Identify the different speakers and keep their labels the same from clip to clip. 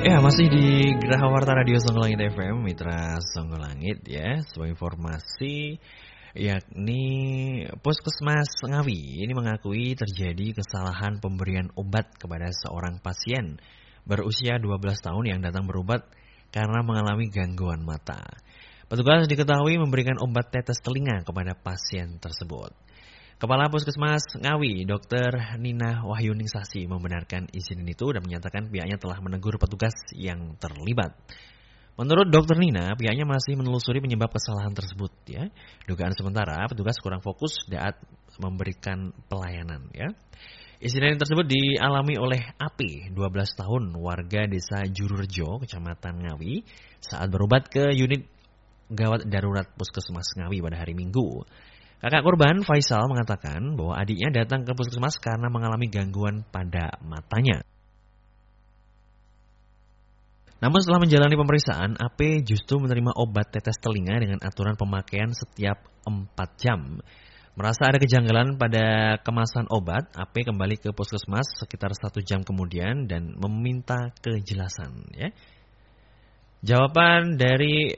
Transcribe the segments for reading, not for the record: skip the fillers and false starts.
Speaker 1: Ya, masih di Geraha Warta Radio Songgolangit FM, Mitra Songgolangit ya. Sebuah informasi yakni Puskesmas Ngawi ini mengakui terjadi kesalahan pemberian obat kepada seorang pasien berusia 12 tahun yang datang berobat karena mengalami gangguan mata. Petugas diketahui memberikan obat tetes telinga kepada pasien tersebut. Kepala Puskesmas Ngawi, Dr. Nina Wahyuningsasi membenarkan insiden itu dan menyatakan pihaknya telah menegur petugas yang terlibat. Menurut Dr. Nina, pihaknya masih menelusuri penyebab kesalahan tersebut. Ya. Dugaan sementara, petugas kurang fokus saat memberikan pelayanan. Ya. Insiden tersebut dialami oleh AP, 12 tahun, warga desa Jururejo, Kecamatan Ngawi, saat berobat ke unit gawat darurat Puskesmas Ngawi pada hari Minggu. Kakak korban, Faisal, mengatakan bahwa adiknya datang ke puskesmas karena mengalami gangguan pada matanya. Namun setelah menjalani pemeriksaan, AP justru menerima obat tetes telinga dengan aturan pemakaian setiap 4 jam. Merasa ada kejanggalan pada kemasan obat, AP kembali ke puskesmas sekitar 1 jam kemudian dan meminta kejelasan. Ya. Jawaban dari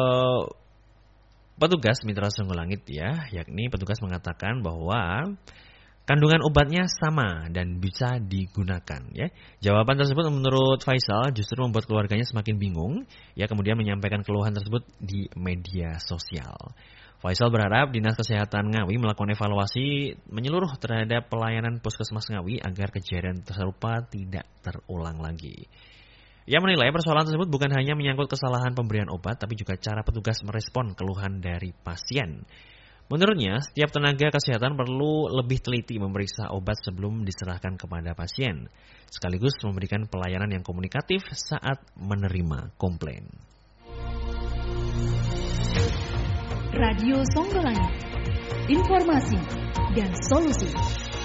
Speaker 1: petugas Mitra Songgolangit ya, yakni petugas mengatakan bahwa kandungan obatnya sama dan bisa digunakan ya. Jawaban tersebut menurut Faisal justru membuat keluarganya semakin bingung ya, kemudian menyampaikan keluhan tersebut di media sosial. Faisal berharap Dinas Kesehatan Ngawi melakukan evaluasi menyeluruh terhadap pelayanan Puskesmas Ngawi agar kejadian serupa tidak terulang lagi. Ia menilai persoalan tersebut bukan hanya menyangkut kesalahan pemberian obat, tapi juga cara petugas merespon keluhan dari pasien. Menurutnya, setiap tenaga kesehatan perlu lebih teliti memeriksa obat sebelum diserahkan kepada pasien, sekaligus memberikan pelayanan yang komunikatif saat menerima komplain.
Speaker 2: Radio Songgolangit, informasi dan solusi.